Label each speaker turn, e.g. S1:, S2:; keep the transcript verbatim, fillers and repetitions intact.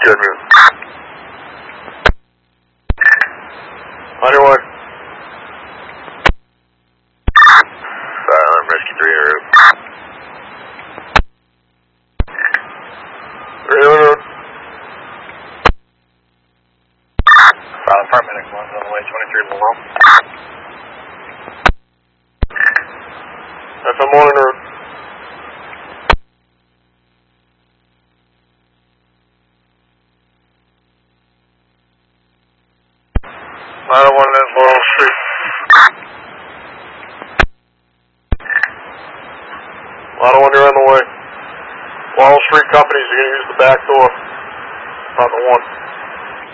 S1: good move. On your way. Silent, rescue three en route. three en route. Silent, paramedic one's on the way, twenty-three below. F M one en route. nine oh one is Laurel Street. nine oh one, you're on the way. Laurel Street companies, you're going to use the back door, not the one.